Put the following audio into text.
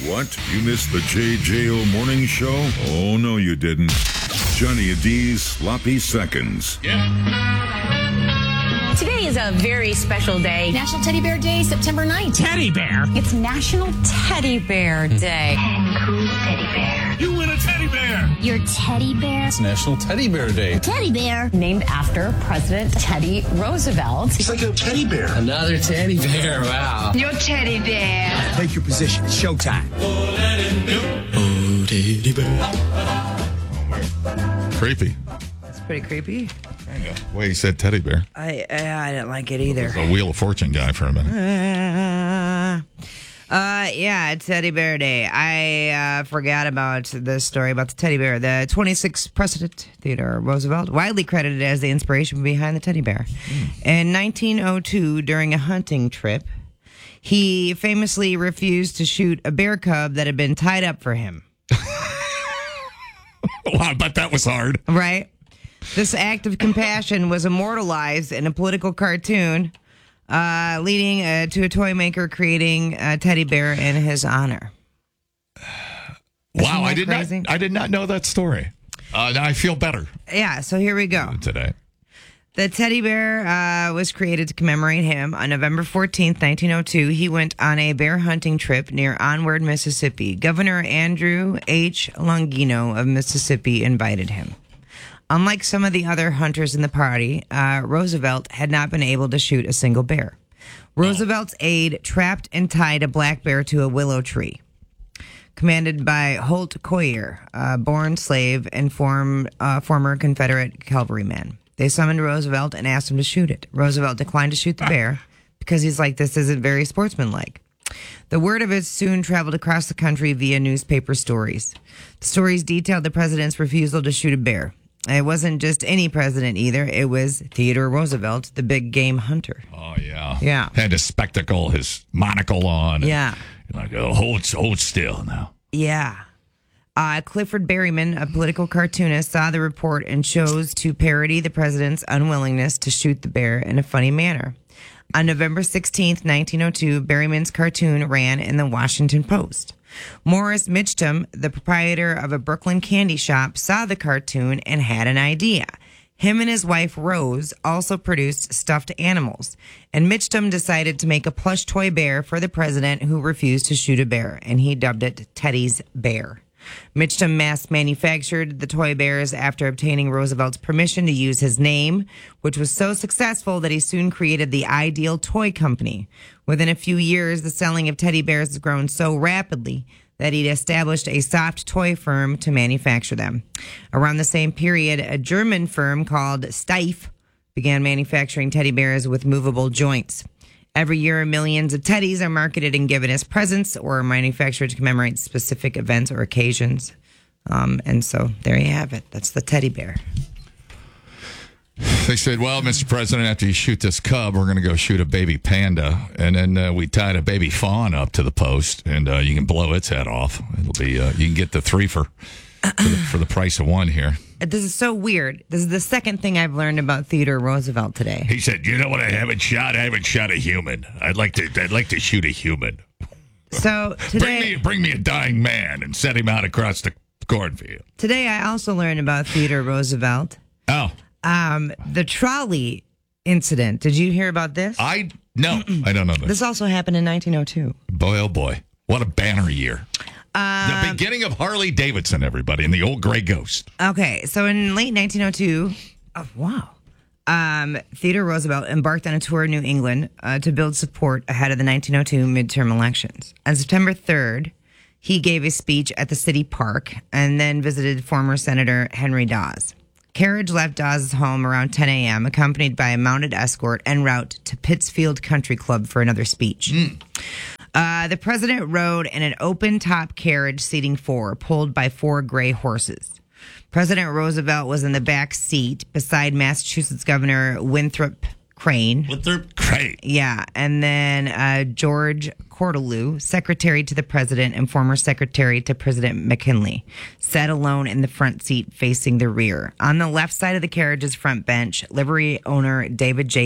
What? You missed the JJO Morning Show? Oh, no, you didn't. Johnny D's Sloppy Seconds. Today is a very special day. National Teddy Bear Day, September 9th. Teddy bear? It's National Teddy Bear Day. Cool teddy bear. You win a teddy bear. Your teddy bear. It's National Teddy Bear Day. Teddy bear. Named after President Teddy Roosevelt. He's like a teddy bear. Another teddy bear, wow. Your teddy bear. Take your position. It's showtime. Oh, teddy bear. Creepy. It's pretty creepy. The way he said teddy bear. I didn't like it either. A Wheel of Fortune guy for a minute. Yeah, it's Teddy Bear Day. I forgot about this story about the teddy bear. The 26th President Theodore Roosevelt, widely credited as the inspiration behind the teddy bear. In 1902, during a hunting trip, he famously refused to shoot a bear cub that had been tied up for him. Well, I bet that was hard. Right? This act of compassion was immortalized in a political cartoon, leading to a toy maker creating a teddy bear in his honor. Wow, Isn't that crazy? I did not know that story. Now I feel better Yeah, so here we go. today. The teddy bear was created to commemorate him. On November 14th, 1902, he went on a bear hunting trip near Onward, Mississippi. Governor Andrew H. Longino of Mississippi invited him. Unlike some of the other hunters in the party, Roosevelt had not been able to shoot a single bear. Roosevelt's aide trapped and tied a black bear to a willow tree. Commanded by Holt Collier, a born slave and former Confederate cavalryman. They summoned Roosevelt and asked him to shoot it. Roosevelt declined to shoot the bear because he's like, this isn't very sportsmanlike. The word of it soon traveled across the country via newspaper stories. The stories detailed the president's refusal to shoot a bear. It wasn't just any president either. It was Theodore Roosevelt, the big game hunter. Oh, yeah. Yeah. Had his spectacle, his monocle on. Yeah. You're like, oh, hold still now. Yeah. Clifford Berryman, a political cartoonist, saw the report and chose to parody the president's unwillingness to shoot the bear in a funny manner. On November 16th, 1902, Berryman's cartoon ran in the Washington Post. Morris Mitchum, the proprietor of a Brooklyn candy shop, saw the cartoon and had an idea. Him and his wife, Rose, also produced stuffed animals, and Mitchum decided to make a plush toy bear for the president who refused to shoot a bear, and he dubbed it Teddy's Bear. Mitchum mass manufactured the toy bears after obtaining Roosevelt's permission to use his name, which was so successful that he soon created the Ideal Toy Company. Within a few years, the selling of teddy bears has grown so rapidly that he'd established a soft toy firm to manufacture them. Around the same period, a German firm called Steiff began manufacturing teddy bears with movable joints. Every year, millions of teddies are marketed and given as presents or manufactured to commemorate specific events or occasions. And so there you have it. That's the teddy bear. They said, well, Mr. President, after you shoot this cub, we're going to go shoot a baby panda. And then we tied a baby fawn up to the post, and you can blow its head off. It'll be, you can get the three for the price of one here. This is so weird. This is the second thing I've learned about Theodore Roosevelt today. He said, you know what I haven't shot? I haven't shot a human. I'd like to shoot a human. So today, Bring me a dying man and set him out across the cornfield. Today I also learned about Theodore Roosevelt. Oh. The trolley incident. Did you hear about this? No, I don't know this. This also happened in 1902. Boy, oh boy. What a banner year. The beginning of Harley Davidson, everybody, and the old gray ghost. Okay, so in late 1902, Theodore Roosevelt embarked on a tour in New England to build support ahead of the 1902 midterm elections. On September 3rd, he gave a speech at the city park and then visited former Senator Henry Dawes. Carriage left Dawes' home around 10 a.m., accompanied by a mounted escort en route to Pittsfield Country Club for another speech. The president rode in an open-top carriage seating 4, pulled by 4 gray horses. President Roosevelt was in the back seat beside Massachusetts Governor Winthrop Crane. Yeah, and then George Cortelyou, secretary to the president and former secretary to President McKinley, sat alone in the front seat facing the rear. On the left side of the carriage's front bench, livery owner David J.